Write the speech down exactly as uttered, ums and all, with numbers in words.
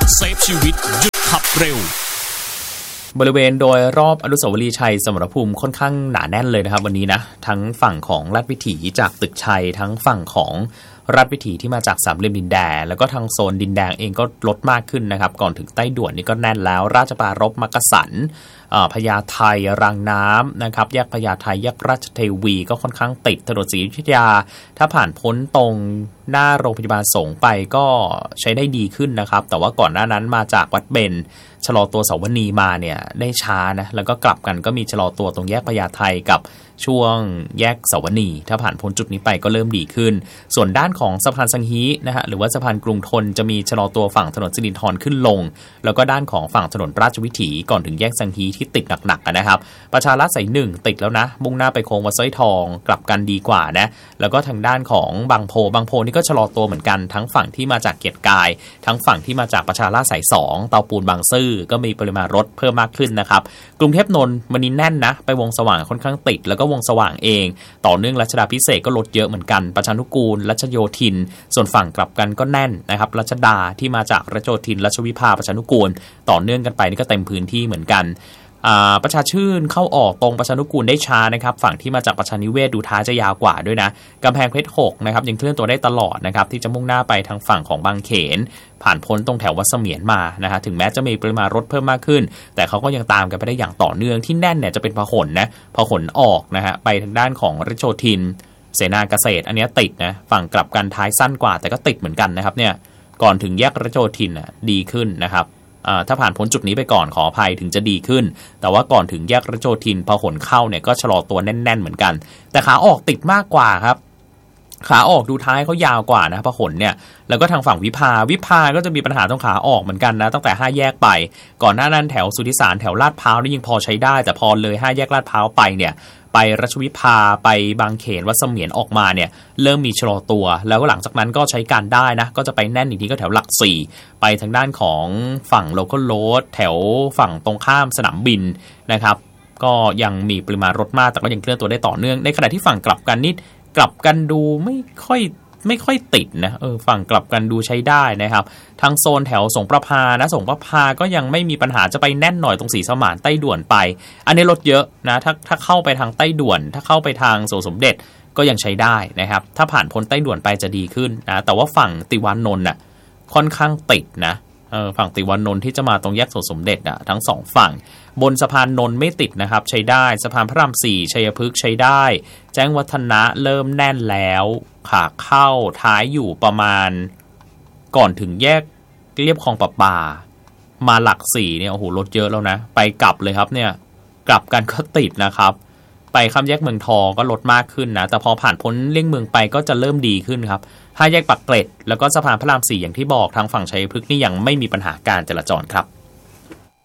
เซฟชีวิตหยุดขับเร็วบริเวณโดยรอบอนุสาวรีย์ชัยสมรภูมิค่อนข้างหนาแน่นเลยนะครับวันนี้นะทั้งฝั่งของลาดวิถีจากตึกชัยทั้งฝั่งของรัฐวิถีที่มาจากสามเหลี่ยมดินแดงแล้วก็ทางโซนดินแดงเองก็ลดมากขึ้นนะครับก่อนถึงใต้ด่วนนี่ก็แน่นแล้วราชปรารภมักกะสันพญาไทรางน้ำนะครับแยกพญาไทแยกราชเทวีก็ค่อนข้างติดถนนศรีอยุธยาถ้าผ่านพ้นตรงหน้าโรงพยาบาลสงฆ์ไปก็ใช้ได้ดีขึ้นนะครับแต่ว่าก่อนหน้านั้นมาจากวัดเบญชะลอตัวเสาวนีมาเนี่ยได้ช้านะแล้วก็กลับกันก็มีชะลอตัวตรงแยกพญาไทกับช่วงแยกเสาวนีถ้าผ่านพ้นจุดนี้ไปก็เริ่มดีขึ้นส่วนด้านของสะพานสังฮีนะฮะหรือว่าสะพานกรุงธนจะมีชะลอตัวฝั่งถนนสิรินธรขึ้นลงแล้วก็ด้านของฝั่งถนนราชวิถีก่อนถึงแยกสังฮีที่ติดหนักๆนะครับประชารัฐสายหนึ่งติดแล้วนะมุ่งหน้าไปโค้งวัดสร้อยทองกลับกันดีกว่านะแล้วก็ทางด้านของบางโพบางโพนี่ก็ชะลอตัวเหมือนกันทั้งฝั่งที่มาจากเกียรติกายทั้งฝั่งที่มาจากประชาราษฎร์สายสองเตาปูนบางซื่อก็มีปริมาณรถเพิ่มมากขึ้นนะครับกรุงเทพนนท์วันนี้แน่นนะไปวงสว่างค่อนข้างติดแล้วก็วงสว่างเองต่อเนื่องรัชดาภิเษกก็ลดเยอะเหมือนกันประชานุกูลรัชโยธินส่วนฝั่งกลับกันก็แน่นนะครับรัชดาที่มาจากรัชโยธินรัชวิภาประชานุกูลต่อเนื่องกันไปนี่ก็เต็มพื้นที่เหมือนกันประชาชื่นเข้าออกตรงประชานุกูลได้ช้านะครับฝั่งที่มาจากประชานิเวศดูท้าจะยาวกว่าด้วยนะกำแพงเพชรหกนะครับยังเคลื่อนตัวได้ตลอดนะครับที่จะมุ่งหน้าไปทางฝั่งของบางเขนผ่านพ้นตรงแถววัดเสมียนมานะฮะถึงแม้จะมีปริมาณรถเพิ่มมากขึ้นแต่เขาก็ยังตามกันไปได้อย่างต่อเนื่องที่แน่นเนี่ยจะเป็นพหลนะพหลออกนะฮะไปทางด้านของรัชโยธินเสนาเกษตรอันนี้ติดนะฝั่งกลับกันท้ายสั้นกว่าแต่ก็ติดเหมือนกันนะครับเนี่ยก่อนถึงแยกรัชโยธินอ่ะดีขึ้นนะครับถ้าผ่านพ้นจุดนี้ไปก่อนขออภัยถึงจะดีขึ้นแต่ว่าก่อนถึงแยกรัชโยธินพหลเข้าเนี่ยก็ชะลอตัวแน่นๆเหมือนกันแต่ขาออกติดมากกว่าครับขาออกดูท้ายเขายาวกว่านะพหลเนี่ยแล้วก็ทางฝั่งวิภาวิภาก็จะมีปัญหาตรงขาออกเหมือนกันนะตั้งแต่ห้าแยกไปก่อนหน้านั้นแถวสุทธิสารแถวลาดพร้าวนี่ยังพอใช้ได้แต่พอเลยห้าแยกลาดพร้าวไปเนี่ยไปรัชวิภาไปบางเขนวัดเสมียนออกมาเนี่ยเริ่มมีชะลอตัวแล้วก็หลังจากนั้นก็ใช้การได้นะก็จะไปแน่นอีกทีก็แถวหลักสี่ไปทางด้านของฝั่งโลคอลโรดแถวฝั่งตรงข้ามสนามบินนะครับก็ยังมีปริมาณรถมากแต่ก็ยังเคลื่อนตัวได้ต่อเนื่องในขณะที่ฝั่งกลับกันนี่กลับกันดูไม่ค่อยไม่ค่อยติดนะเออฝั่งกลับกันดูใช้ได้นะครับทางโซนแถวสงประพานะสงประพาก็ยังไม่มีปัญหาจะไปแน่นหน่อยตรงศรีสมานใต้ด่วนไปอันนี้รถเยอะนะถ้าถ้าเข้าไปทางใต้ด่วนถ้าเข้าไปทางสวนสมเด็จก็ยังใช้ได้นะครับถ้าผ่านพ้นใต้ด่วนไปจะดีขึ้นนะแต่ว่าฝั่งติวานนท์น่ะค่อนข้างติดนะเออฝั่งติวานนท์ที่จะมาตรงแยกสวนสมเด็จอ่ะทั้งสองฝั่งบนสะพานนนท์ไม่ติดนะครับใช้ได้สะพานพระรามสี่ชัยพฤกษ์ใช้ได้แจ้งวัฒนะเริ่มแน่นแล้วขาเข้าท้ายอยู่ประมาณก่อนถึงแยกเรียบคลองประปามาหลักสี่เนี่ยโอ้โหรถเยอะแล้วนะไปกลับเลยครับเนี่ยกลับกันก็ติดนะครับไปข้ามแยกเมืองทองก็ลดมากขึ้นนะแต่พอผ่านพ้นเลี่ยงเมืองไปก็จะเริ่มดีขึ้นครับห้าแยกปากเกร็ดแล้วก็สะพานพระรามสี่อย่างที่บอกทางฝั่งชัยพฤกษ์นี่ยังไม่มีปัญหาการจราจรครับ